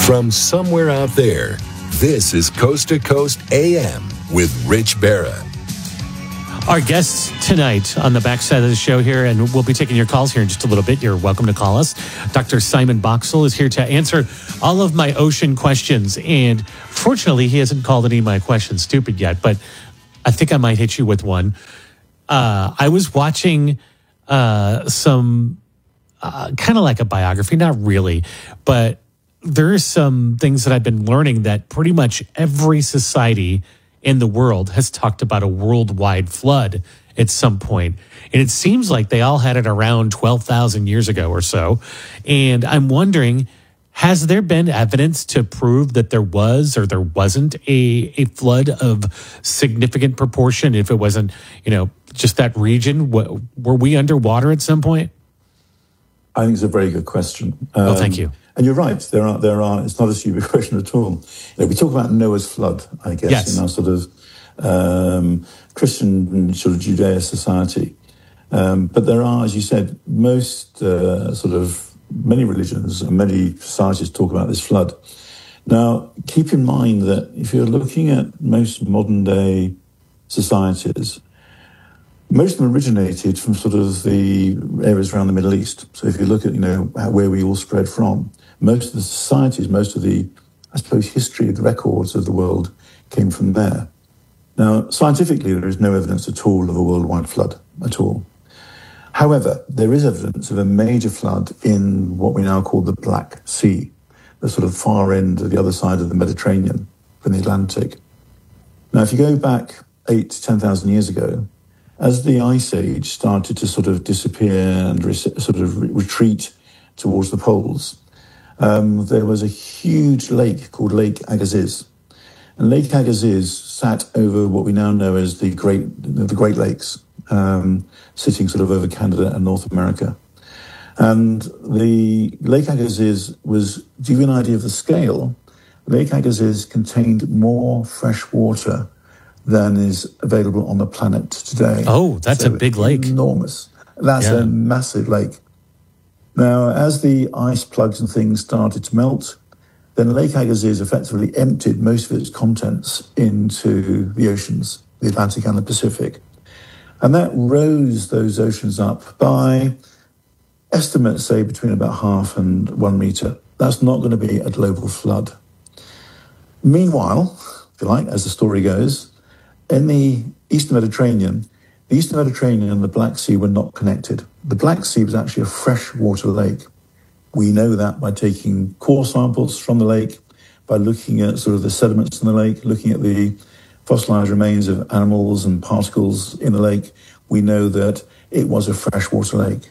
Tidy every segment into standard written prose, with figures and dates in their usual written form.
From somewhere out there, this is Coast to Coast AM with Rich Barra. Our guest tonight on the backside of the show here, and we'll be taking your calls here in just a little bit. You're welcome to call us. Dr. Simon Boxall is here to answer all of my ocean questions. And fortunately, he hasn't called any of my questions stupid yet, but I think I might hit you with one. I was watching some kind of like a biography, not really, but there are some things that I've been learning that pretty much every society in the world has talked about a worldwide flood at some point. And it seems like they all had it around 12,000 years ago or so. And I'm wondering, has there been evidence to prove that there was or there wasn't a flood of significant proportion? If it wasn't, just that region, were we underwater at some point? I think it's a very good question. Oh, thank you. And you're right. There are. It's not a stupid question at all. We talk about Noah's flood, I guess, yes, in our sort of Christian sort of Judea society. But there are, as you said, many religions and many societies talk about this flood. Now, keep in mind that if you're looking at most modern day societies, most of them originated from sort of the areas around the Middle East. So if you look at, where we all spread from, most of the societies, most of the, I suppose, history, the records of the world came from there. Now, scientifically, there is no evidence at all of a worldwide flood at all. However, there is evidence of a major flood in what we now call the Black Sea, the sort of far end of the other side of the Mediterranean from the Atlantic. Now, if you go back 8,000 to 10,000 years ago, as the Ice Age started to sort of disappear and retreat towards the poles, there was a huge lake called Lake Agassiz. And Lake Agassiz sat over what we now know as the Great Lakes, sitting sort of over Canada and North America. And the Lake Agassiz was, to give you an idea of the scale, Lake Agassiz contained more fresh water than is available on the planet today. Oh, that's a big lake. Enormous. That's a massive lake. Now, as the ice plugs and things started to melt, then Lake Agassiz effectively emptied most of its contents into the oceans, the Atlantic and the Pacific. And that rose those oceans up by estimates, say, between about 0.5 and 1 meter. That's not going to be a global flood. Meanwhile, if you like, as the story goes, in the Eastern Mediterranean, and the Black Sea were not connected. The Black Sea was actually a freshwater lake. We know that by taking core samples from the lake, by looking at sort of the sediments in the lake, looking at the fossilized remains of animals and particles in the lake. We know that it was a freshwater lake.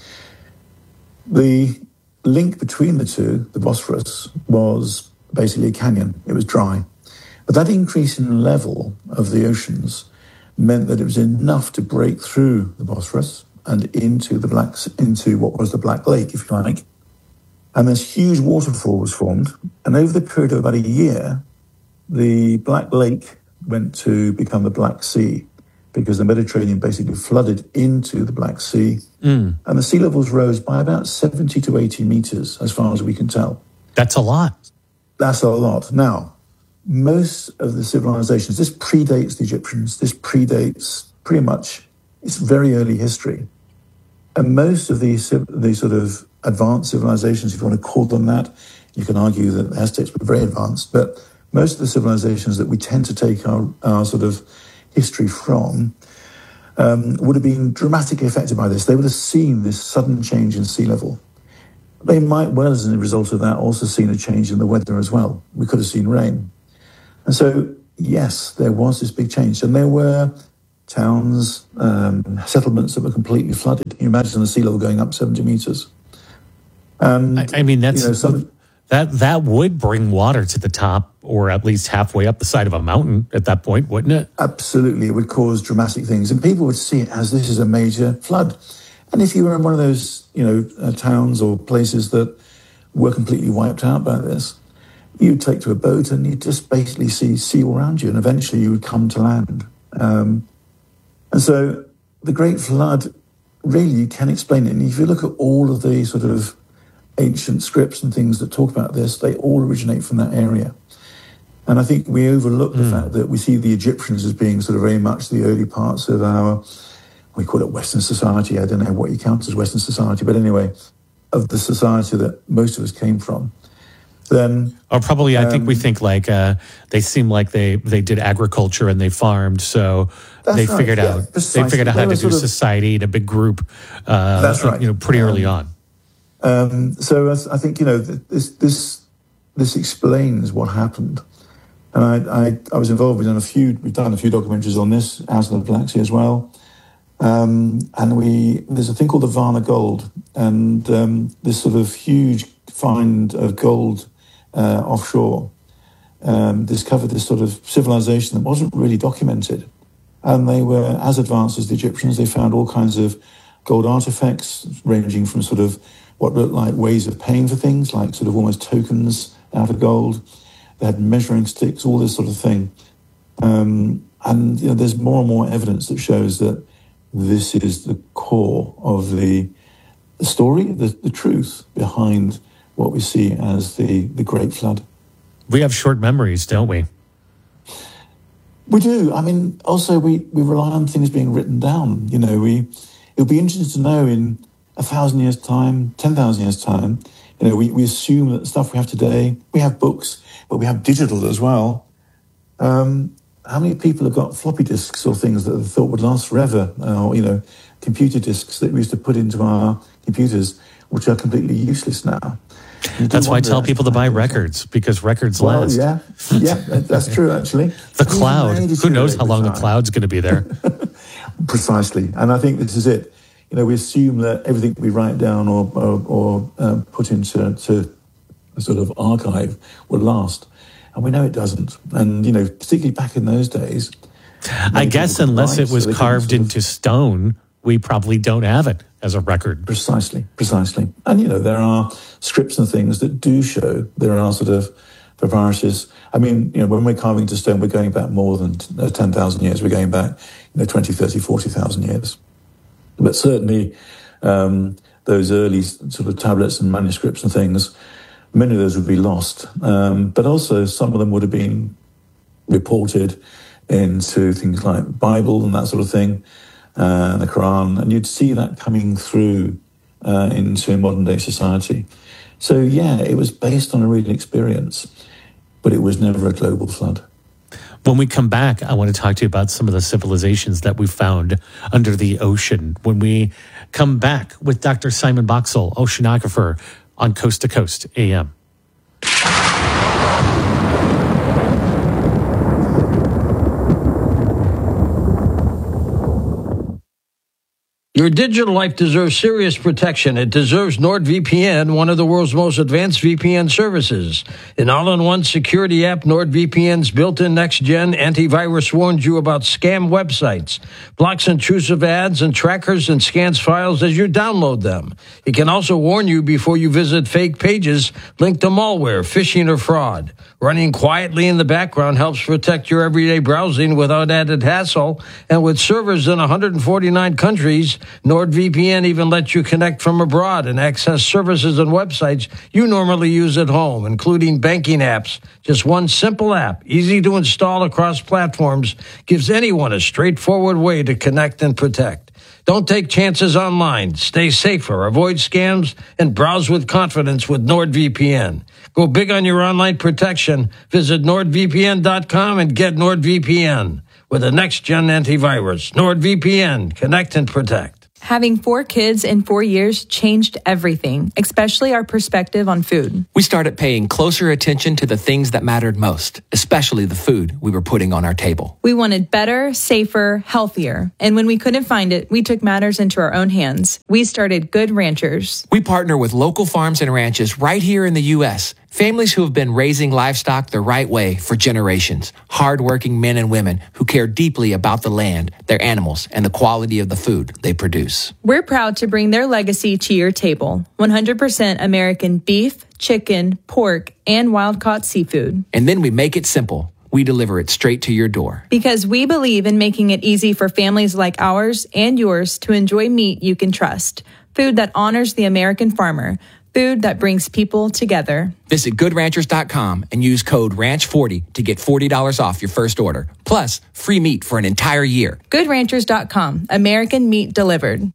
The link between the two, the Bosphorus, was basically a canyon. It was dry. But that increase in level of the oceans meant that it was enough to break through the Bosphorus and into what was the Black Lake, if you like. And this huge waterfall was formed. And over the period of about a year, the Black Lake went to become the Black Sea because the Mediterranean basically flooded into the Black Sea. And the sea levels rose by about 70 to 80 meters, as far as we can tell. That's a lot. That's a lot. Now, most of the civilizations, this predates the Egyptians, this predates pretty much, it's very early history. And most of these sort of advanced civilizations, if you want to call them that, you can argue that the Aztecs were very advanced, but most of the civilizations that we tend to take our sort of history from would have been dramatically affected by this. They would have seen this sudden change in sea level. They might well, as a result of that, also seen a change in the weather as well. We could have seen rain. And so, yes, there was this big change. And there were towns, settlements that were completely flooded. Can you imagine the sea level going up 70 meters? I mean, that's that would bring water to the top, or at least halfway up the side of a mountain at that point, wouldn't it? Absolutely. It would cause dramatic things. And people would see it as this is a major flood. And if you were in one of those, towns or places that were completely wiped out by this, you'd take to a boat and you'd just basically see all around you, and eventually you would come to land. And so the Great Flood, really, you can explain it. And if you look at all of the sort of ancient scripts and things that talk about this, they all originate from that area. And I think we overlook the fact that we see the Egyptians as being sort of very much the early parts of our, we call it Western society. I don't know what you count as Western society, but anyway, of the society that most of us came from. Then, probably, I think we think like they seem like they did agriculture and they farmed, so they figured out how to do society in a big group. That's right. Pretty early on. So I think this explains what happened. And I was involved. We've done a few documentaries on this out in the Black Sea as well. And there's a thing called the Varna Gold, and this sort of huge find of gold offshore discovered this sort of civilization that wasn't really documented. And they were as advanced as the Egyptians. They found all kinds of gold artifacts ranging from sort of what looked like ways of paying for things, like sort of almost tokens out of gold. They had measuring sticks, all this sort of thing. And there's more and more evidence that shows that this is the core of the story, the truth behind what we see as the Great Flood. We have short memories, don't we? We do. I mean, also we rely on things being written down. It'll be interesting to know in 1,000 years' time, 10,000 years' time. We assume that the stuff we have today, we have books, but we have digital as well. How many people have got floppy disks or things that they thought would last forever? Or, computer disks that we used to put into our computers, which are completely useless now. That's why I tell people to buy records, because records last. Yeah, that's true, actually. The cloud. Who knows how long the cloud's going to be there? Precisely. And I think this is it. We assume that everything we write down or put into a sort of archive will last. And we know it doesn't. And, particularly back in those days. I guess unless it was carved into stone, we probably don't have it as a record. Precisely. And, there are scripts and things that do show there are sort of papyruses. I mean, when we're carving into stone, we're going back more than 10,000 years. We're going back, 20, 30, 40,000 years. But certainly those early sort of tablets and manuscripts and things, many of those would be lost. But also some of them would have been reported into things like Bible and that sort of thing, the Quran, and you'd see that coming through into modern day society. So it was based on a real experience, but it was never a global flood. When we come back, I want to talk to you about some of the civilizations that we found under the ocean. When we come back with Dr. Simon Boxall, oceanographer, on Coast to Coast AM. Your digital life deserves serious protection. It deserves NordVPN, one of the world's most advanced VPN services. An all-in-one security app, NordVPN's built-in next-gen antivirus warns you about scam websites, blocks intrusive ads and trackers, and scans files as you download them. It can also warn you before you visit fake pages linked to malware, phishing, or fraud. Running quietly in the background helps protect your everyday browsing without added hassle. And with servers in 149 countries, NordVPN even lets you connect from abroad and access services and websites you normally use at home, including banking apps. Just one simple app, easy to install across platforms, gives anyone a straightforward way to connect and protect. Don't take chances online. Stay safer, avoid scams, and browse with confidence with NordVPN. Go big on your online protection. Visit NordVPN.com and get NordVPN. With a next-gen antivirus, NordVPN. Connect and protect. Having 4 kids in 4 years changed everything, especially our perspective on food. We started paying closer attention to the things that mattered most, especially the food we were putting on our table. We wanted better, safer, healthier. And when we couldn't find it, we took matters into our own hands. We started Good Ranchers. We partner with local farms and ranches right here in the U.S., families who have been raising livestock the right way for generations. Hardworking men and women who care deeply about the land, their animals, and the quality of the food they produce. We're proud to bring their legacy to your table. 100% American beef, chicken, pork, and wild-caught seafood. And then we make it simple. We deliver it straight to your door. Because we believe in making it easy for families like ours and yours to enjoy meat you can trust. Food that honors the American farmer. Food that brings people together. Visit GoodRanchers.com and use code RANCH40 to get $40 off your first order. Plus, free meat for an entire year. GoodRanchers.com. American meat delivered.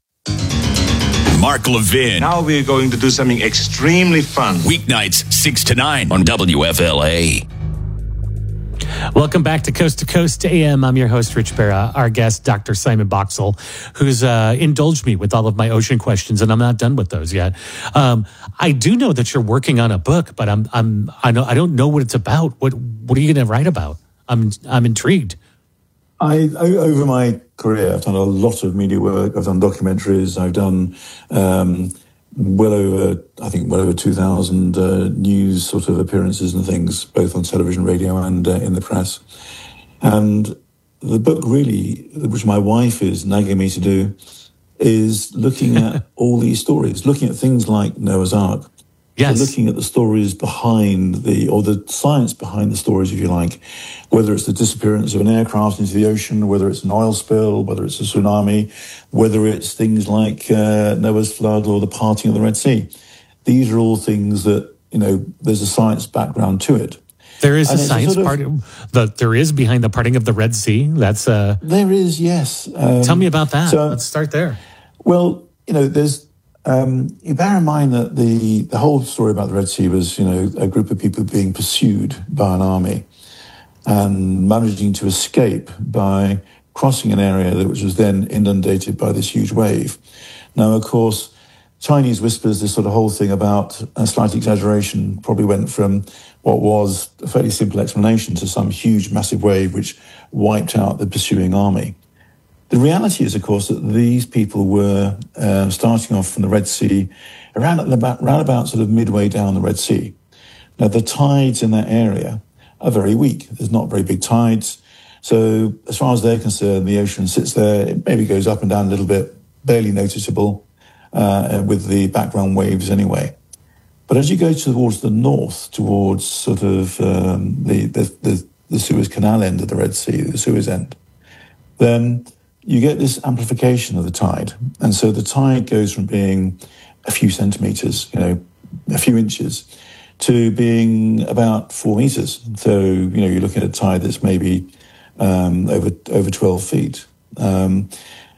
Mark Levin. Now we're going to do something extremely fun. Weeknights 6 to 9 on WFLA. Welcome back to Coast AM. I'm your host, Rich Barra. Our guest, Dr. Simon Boxall, who's indulged me with all of my ocean questions, and I'm not done with those yet. I do know that you're working on a book, but I don't know what it's about. What are you going to write about? I'm intrigued. Over my career, I've done a lot of media work. I've done documentaries. I've done well over 2,000 news sort of appearances and things, both on television, radio, and in the press. And the book really, which my wife is nagging me to do, is looking at all these stories, looking at things like Noah's Ark. Yes. So looking at the stories behind the science behind the stories, if you like, whether it's the disappearance of an aircraft into the ocean, whether it's an oil spill, whether it's a tsunami, whether it's things like Noah's flood or the parting of the Red Sea. These are all things that, there's a science background to it. There is a science part there is behind the parting of the Red Sea. There is, yes. Tell me about that. Let's start there. Well, there's you bear in mind that the whole story about the Red Sea was, a group of people being pursued by an army and managing to escape by crossing an area which was then inundated by this huge wave. Now, of course, Chinese whispers, this sort of whole thing about a slight exaggeration, probably went from what was a fairly simple explanation to some huge, massive wave which wiped out the pursuing army. The reality is, of course, that these people were starting off from the Red Sea around about sort of midway down the Red Sea. Now, the tides in that area are very weak. There's not very big tides. So as far as they're concerned, the ocean sits there. It maybe goes up and down a little bit, barely noticeable with the background waves anyway. But as you go towards the north, towards sort of the Suez Canal end of the Red Sea, the Suez end, then you get this amplification of the tide. And so the tide goes from being a few centimeters, a few inches, to being about 4 meters. So, you're looking at a tide that's maybe over 12 feet. And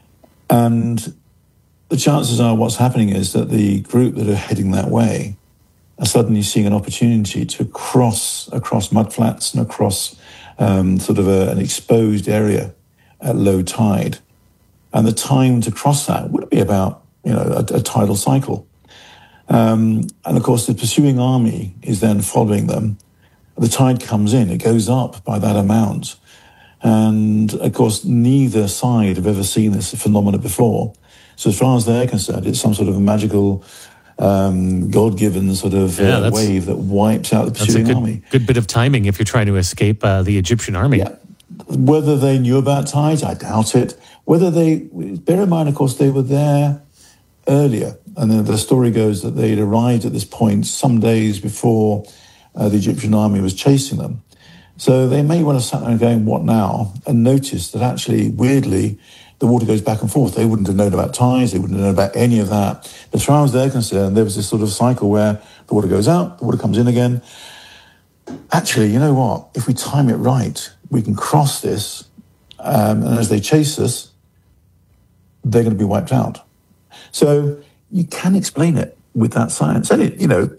the chances are what's happening is that the group that are heading that way are suddenly seeing an opportunity to cross across mudflats and across sort of an exposed area at low tide. And the time to cross that would be about, a tidal cycle. And of course, the pursuing army is then following them. The tide comes in, it goes up by that amount. And of course, neither side have ever seen this phenomena before. So as far as they're concerned, it's some sort of magical, God-given sort of wave that wipes out the pursuing army. Good bit of timing if you're trying to escape the Egyptian army. Yeah. Whether they knew about tides, I doubt it. Bear in mind, of course, they were there earlier. And then the story goes that they'd arrived at this point some days before the Egyptian army was chasing them. So they may well have sat there and going, what now? And noticed that actually, weirdly, the water goes back and forth. They wouldn't have known about tides. They wouldn't have known about any of that. But as far as they're concerned, there was this sort of cycle where the water goes out, the water comes in again. Actually, you know what? If we time it right, we can cross this. And as they chase us, they're going to be wiped out. So you can explain it with that science. And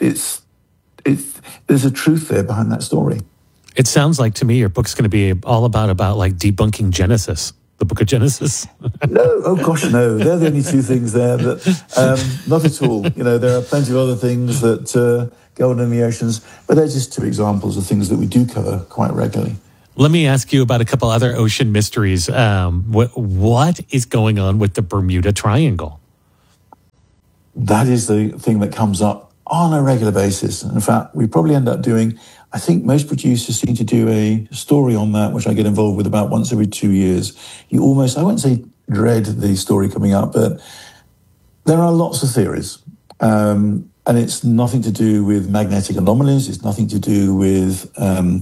there's a truth there behind that story. It sounds like to me your book's going to be all about like debunking Genesis, the book of Genesis. No, oh gosh, no. They're the only two things there that, not at all. There are plenty of other things that go on in the oceans, but they're just two examples of things that we do cover quite regularly. Let me ask you about a couple other ocean mysteries. What is going on with the Bermuda Triangle? That is the thing that comes up on a regular basis. In fact, we probably end up doing, I think most producers seem to do a story on that, which I get involved with about once every 2 years. You almost, I won't say dread the story coming up, but there are lots of theories. And it's nothing to do with magnetic anomalies. It's nothing to do with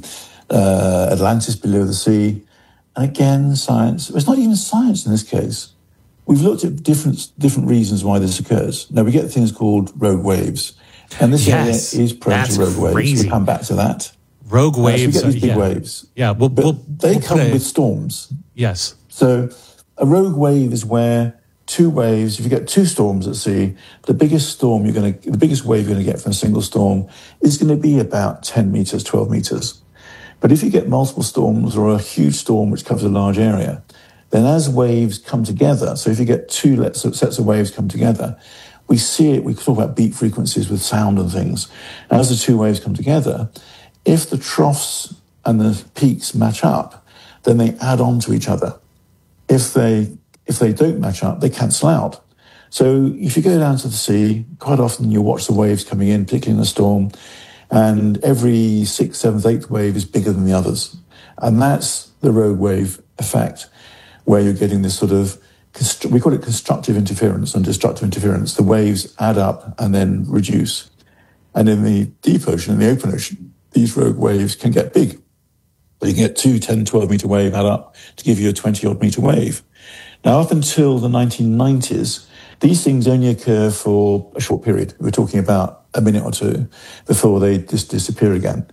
Atlantis below the sea. And again, science, it's not even science in this case. We've looked at different reasons why this occurs. Now, we get things called rogue waves. And this Yes, area is prone that's to rogue waves. crazy. We'll come back to that. Rogue waves. So we get these big yeah. waves. Yeah, They come with storms. Yes. So a rogue wave is where two waves, if you get two storms at sea, the biggest wave you're going to get from a single storm is going to be about 10 meters, 12 meters. But if you get multiple storms or a huge storm which covers a large area, then as waves come together, so if you get two sets of waves come together, we see it, we talk about beat frequencies with sound and things. As the two waves come together, if the troughs and the peaks match up, then they add on to each other. If they don't match up, they cancel out. So if you go down to the sea, quite often you watch the waves coming in, particularly in a storm, and every 6th, 7th, 8th wave is bigger than the others. And that's the rogue wave effect, where you're getting this sort of, we call it constructive interference and destructive interference. The waves add up and then reduce. And in the deep ocean, in the open ocean, these rogue waves can get big. You can get 2, 10, 12 meter wave add up to give you a 20 odd meter wave. Now, up until the 1990s, these things only occur for a short period. We're talking about a minute or two before they just disappear again,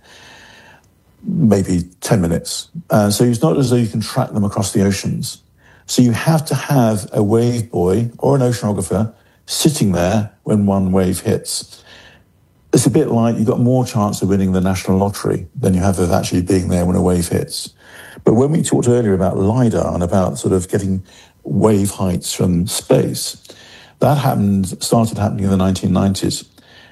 maybe 10 minutes. So it's not as though you can track them across the oceans. So you have to have a wave buoy or an oceanographer sitting there when one wave hits. It's a bit like you've got more chance of winning the national lottery than you have of actually being there when a wave hits. But when we talked earlier about LIDAR and about sort of getting wave heights from space, that started happening in the 1990s.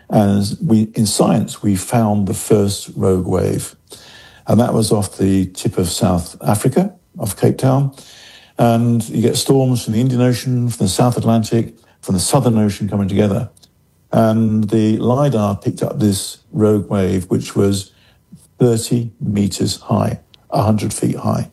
And in science, we found the first rogue wave. And that was off the tip of South Africa, off Cape Town. And you get storms from the Indian Ocean, from the South Atlantic, from the Southern Ocean coming together. And the LIDAR picked up this rogue wave, which was 30 meters high, 100 feet high.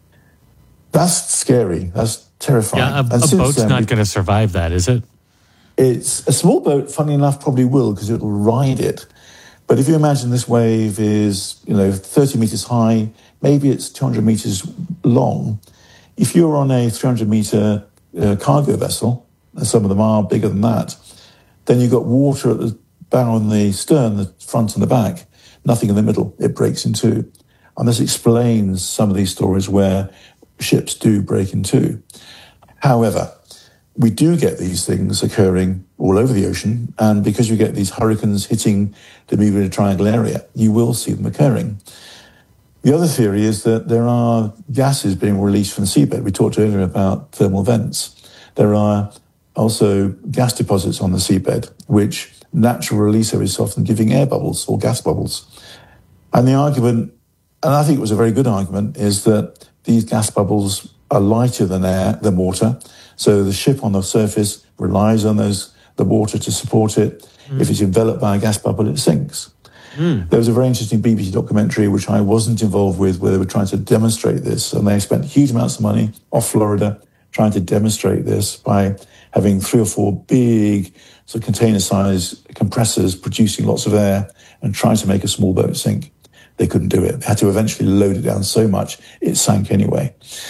That's scary. That's terrifying. Yeah, a boat's not going to survive that, is it? It's a small boat, funny enough, probably will, because it'll ride it. But if you imagine this wave is, 30 meters high, maybe it's 200 meters long. If you're on a 300-meter cargo vessel, and some of them are bigger than that, then you've got water at the bow and the stern, the front and the back, nothing in the middle. It breaks in two. And this explains some of these stories where ships do break in two. However, we do get these things occurring all over the ocean, and because you get these hurricanes hitting the Bermuda Triangle area, you will see them occurring. The other theory is that there are gases being released from the seabed. We talked earlier about thermal vents. There are also gas deposits on the seabed, which natural release every so often giving air bubbles or gas bubbles. And the argument, and I think it was a very good argument, is that these gas bubbles are lighter than water. So the ship on the surface relies on the water to support it. If it's enveloped by a gas bubble, it sinks. There was a very interesting BBC documentary, which I wasn't involved with, where they were trying to demonstrate this. And they spent huge amounts of money off Florida trying to demonstrate this by having 3 or 4 big sort of container-sized compressors producing lots of air and trying to make a small boat sink. They couldn't do it. They had to eventually load it down so much it sank anyway.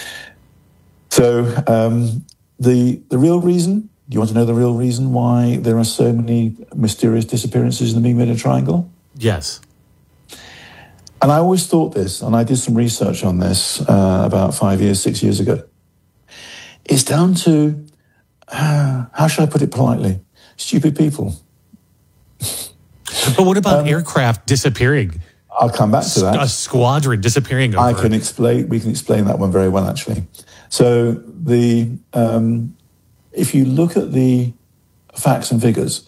So the real reason, do you want to know the real reason why there are so many mysterious disappearances in the Bermuda Triangle? Yes. And I always thought this, and I did some research on this about 6 years ago. It's down to, how should I put it politely? Stupid people. But what about aircraft disappearing? I'll come back to that. A squadron disappearing over. We can explain that one very well, actually. So if you look at the facts and figures,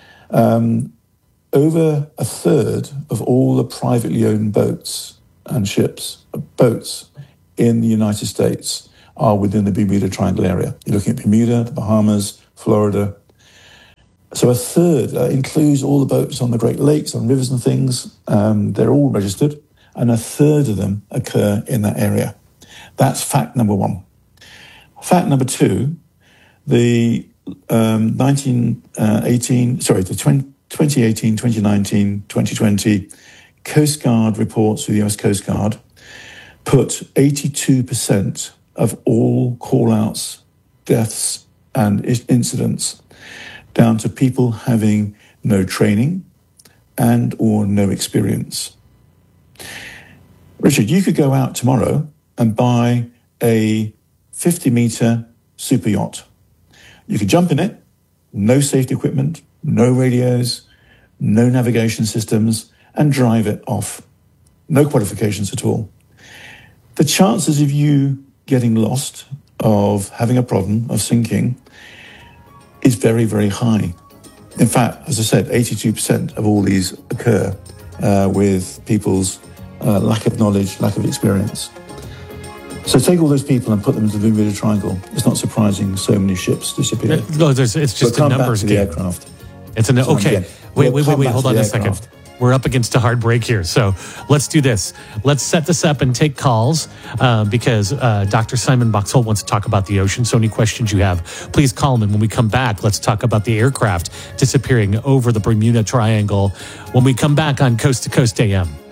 over a third of all the privately owned boats and boats in the United States are within the Bermuda Triangle area. You're looking at Bermuda, the Bahamas, Florida. So a third includes all the boats on the Great Lakes, on rivers and things. They're all registered, and a third of them occur in that area. That's fact number one. Fact number two, the 2018, 2019, 2020 Coast Guard reports for the US Coast Guard put 82% of all call-outs, deaths, and incidents down to people having no training, and or no experience. Richard, you could go out tomorrow and buy a 50-meter super yacht. You could jump in it, no safety equipment, no radios, no navigation systems, and drive it off. No qualifications at all. The chances of you getting lost, of having a problem, of sinking, is very, very high. In fact, as I said, 82% of all these occur with people's lack of knowledge, lack of experience. So take all those people and put them into the Bermuda Triangle. It's not surprising so many ships disappear. No, it's just a numbers game. Aircraft. Okay. Wait, hold on a second. We're up against a hard break here. So let's do this. Let's set this up and take calls because Dr. Simon Boxall wants to talk about the ocean. So any questions you have, please call him. And when we come back, let's talk about the aircraft disappearing over the Bermuda Triangle when we come back on Coast to Coast AM.